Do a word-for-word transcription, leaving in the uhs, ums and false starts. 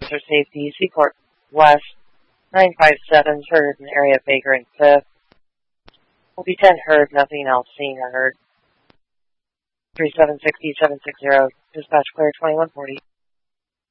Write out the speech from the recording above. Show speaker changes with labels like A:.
A: Officer Safety, Seaport West, nine five seven, heard in the area of Baker and Fifth. O B ten heard, nothing else seen or heard. three seven six seven six zero, dispatch clear twenty-one forty.